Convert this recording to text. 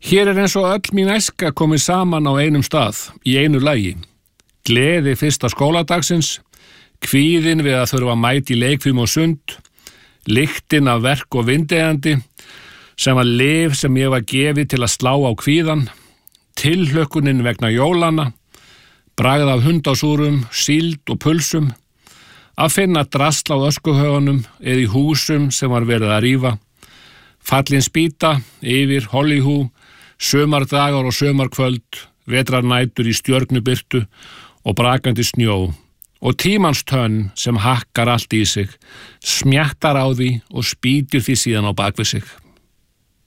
Hér eins og öll mín æska komið saman á einum stað, í einu lagi. Gleði fyrsta skóladagsins, kvíðin við að þurfa að mæta í leikfim og sund, lyktin af verk og vindeigandi, sem var lyf sem ég var gefið til að slá á kvíðan, tilhlökkunin vegna jólana, bragð af hundásúrum, síld og pulsum, að finna drasl á öskuhaugunum eða í húsum sem var verið að rífa, fallin spýta yfir Hollyhú, sumardagar og sumarkvöld, vetrarnætur í stjörnubirtu og brakandi snjó og tímans tönn sem hakkar allt í sig, smjattar á því og spýtir því síðan á bakvið sig.